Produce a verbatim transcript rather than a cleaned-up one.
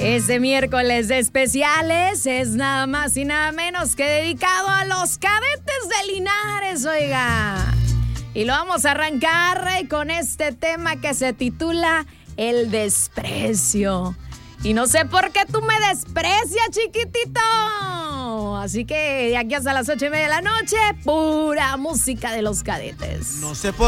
Este miércoles de especiales es nada más y nada menos que dedicado a los cadetes de Linares, oiga. Y lo vamos a arrancar con este tema que se titula El desprecio. Y no sé por qué tú me desprecias, chiquitito. Así que de aquí hasta las ocho y media de la noche, pura música de los cadetes. No sé por